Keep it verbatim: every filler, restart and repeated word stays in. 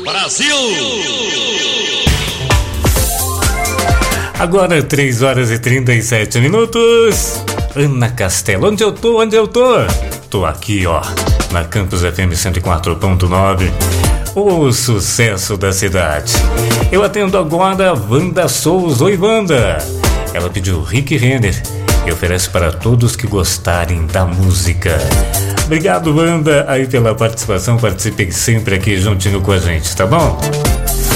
Brasil! Agora três horas e trinta e sete minutos. Ana Castelo, onde eu tô? Onde eu tô? Tô aqui, ó, na Campus F M cento e quatro ponto nove, o sucesso da cidade. Eu atendo agora a Wanda Souza. Oi, Wanda. Ela pediu Rick Renner e oferece para todos que gostarem da música. Obrigado, Wanda, aí pela participação. Participem sempre aqui juntinho com a gente, tá bom?